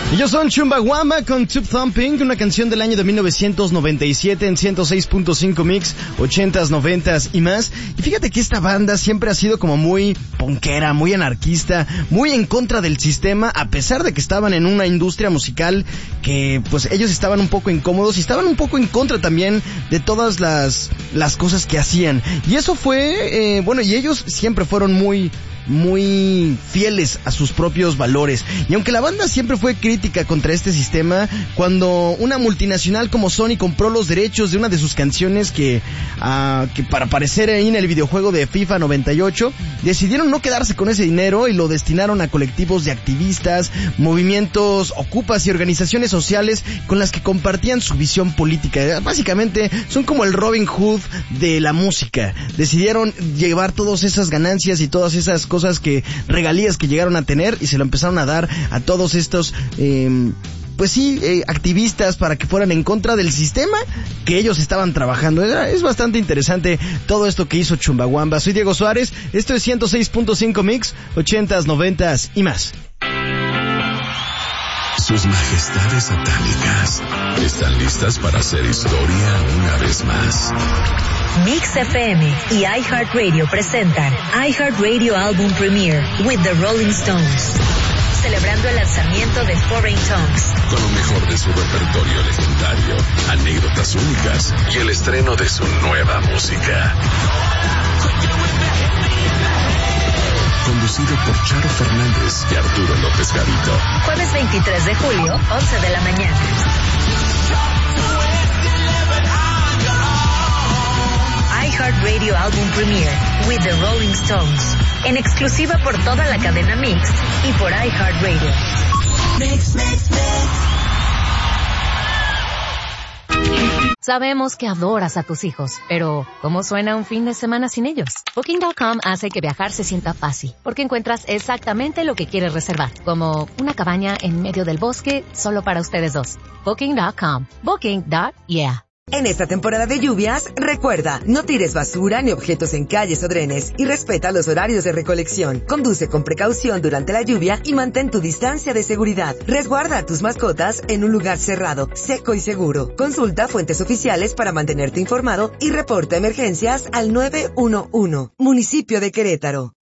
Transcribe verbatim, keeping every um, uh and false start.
Ellos son Chumbawamba con Tube Thumping, una canción del año de mil novecientos noventa y siete en ciento seis punto cinco Mix, ochentas, noventas y más. Y fíjate que esta banda siempre ha sido como muy punkera, muy anarquista, muy en contra del sistema, a pesar de que estaban en una industria musical que pues ellos estaban un poco incómodos y estaban un poco en contra también de todas las, las cosas que hacían. Y eso fue, eh, bueno, y ellos siempre fueron muy... muy fieles a sus propios valores. Y aunque la banda siempre fue crítica contra este sistema, cuando una multinacional como Sony compró los derechos de una de sus canciones que, uh, que para aparecer ahí en el videojuego de FIFA noventa y ocho, decidieron no quedarse con ese dinero y lo destinaron a colectivos de activistas, movimientos ocupas y organizaciones sociales con las que compartían su visión política. Básicamente son como el Robin Hood de la música. Decidieron llevar todas esas ganancias y todas esas cosas que regalías que llegaron a tener y se lo empezaron a dar a todos estos eh, pues sí, eh, activistas para que fueran en contra del sistema que ellos estaban trabajando. Era, es bastante interesante todo esto que hizo Chumbawamba. Soy Diego Suárez, esto es ciento seis punto cinco Mix, ochentas, noventas y más. Sus majestades satánicas están listas para hacer historia una vez más. Mix F M y iHeartRadio presentan iHeartRadio Album Premiere with the Rolling Stones, celebrando el lanzamiento de Foreign Tongues. Con lo mejor de su repertorio legendario, anécdotas únicas y el estreno de su nueva música. Conducido por Charo Fernández y Arturo López Gavito. Jueves veintitrés de julio, once de la mañana. iHeartRadio Album Premiere with the Rolling Stones. En exclusiva por toda la cadena Mix y por iHeartRadio. Mix, mix, mix. Sabemos que adoras a tus hijos, pero ¿cómo suena un fin de semana sin ellos? Booking punto com hace que viajar se sienta fácil, porque encuentras exactamente lo que quieres reservar, como una cabaña en medio del bosque solo para ustedes dos. Booking punto com. Booking. Yeah. En esta temporada de lluvias, recuerda, no tires basura ni objetos en calles o drenes y respeta los horarios de recolección. Conduce con precaución durante la lluvia y mantén tu distancia de seguridad. Resguarda a tus mascotas en un lugar cerrado, seco y seguro. Consulta fuentes oficiales para mantenerte informado y reporta emergencias al nueve uno uno. Municipio de Querétaro.